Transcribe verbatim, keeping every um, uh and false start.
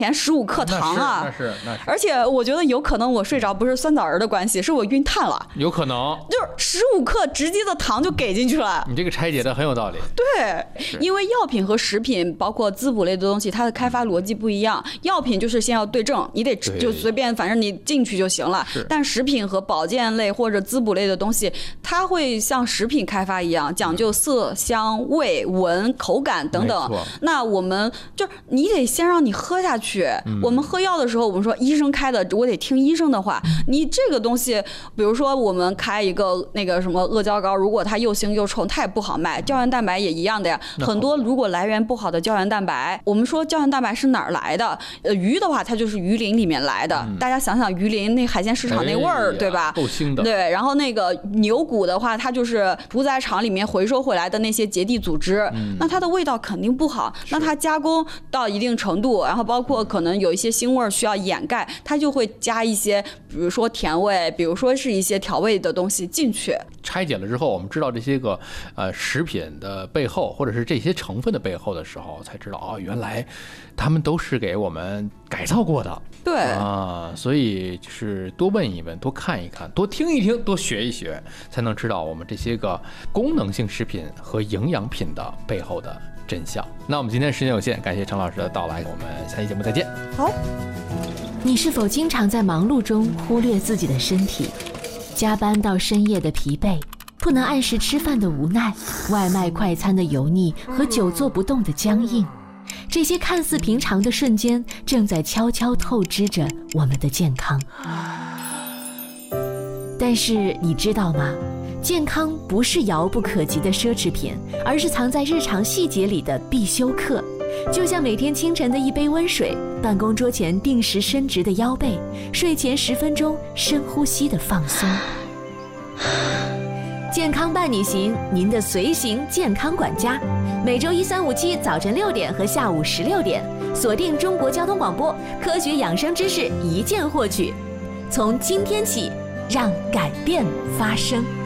前十五克糖啊， 那是那是。 而且我觉得有可能我睡着不是酸枣仁的关系，是我晕碳了。 有可能。 就是十五克直接的糖就给进去了。 你这个拆解的很有道理。 对，因为药品和食品包括滋补类的东西，它的开发逻辑不一样。药品就是先要对症，你得就随便，反正你进去就行了。但食品和保健类或者滋补类的东西，它会像食品开发一样，讲究色、香、味、闻、口感等等。那我们就你得先让你喝下去。嗯、我们喝药的时候，我们说医生开的，我得听医生的话。你这个东西，比如说我们开一个那个什么阿胶糕，如果它又腥又臭，它也不好卖。胶原蛋白也一样的呀，很多如果来源不好的胶原蛋白，我们说胶原蛋白是哪儿来的？呃，鱼的话，它就是鱼鳞里面来的。嗯、大家想想鱼鳞那海鲜市场那味儿，哎、对吧？ 够腥的。 对，然后那个牛骨的话，它就是屠宰场里面回收回来的那些结缔组织，嗯、那它的味道肯定不好。那它加工到一定程度，然后包括可能有一些腥味需要掩盖，它就会加一些，比如说甜味，比如说是一些调味的东西进去。 拆解了之后，我们知道这些个呃食品的背后，或者是这些成分的背后的时候，才知道哦，原来他们都是给我们改造过的。 对啊，所以就是多问一问，多看一看，多听一听，多学一学，才能知道我们这些个功能性食品和营养品的背后的真相。那我们今天时间有限，感谢程老师的到来，我们下期节目再见。 好。 你是否经常在忙碌中忽略自己的身体？加班到深夜的疲惫，不能按时吃饭的无奈，外卖快餐的油腻和久坐不动的僵硬，这些看似平常的瞬间，正在悄悄透支着我们的健康。但是你知道吗？健康不是遥不可及的奢侈品，而是藏在日常细节里的必修课。就像每天清晨的一杯温水，办公桌前定时伸直的腰背，睡前十分钟深呼吸的放松。健康伴你行，您的随行健康管家，每周一、三、五、七早晨六点和下午十六点，锁定中国交通广播，科学养生知识一键获取。从今天起，让改变发生。